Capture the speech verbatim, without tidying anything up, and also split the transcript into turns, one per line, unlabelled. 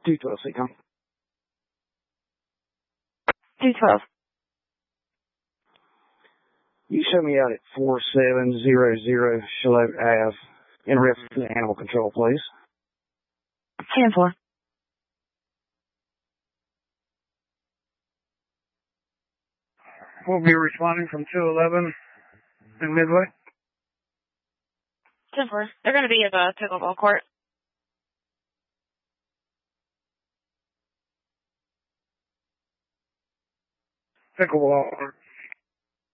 two twelve, Seacom.
two twelve.
You show me out at four seven zero zero Charlotte Ave in reference to animal control, please.
ten four.
We'll be responding from two eleven in Midway.
ten four. They're going to be at the pickleball court.
Pickleball court.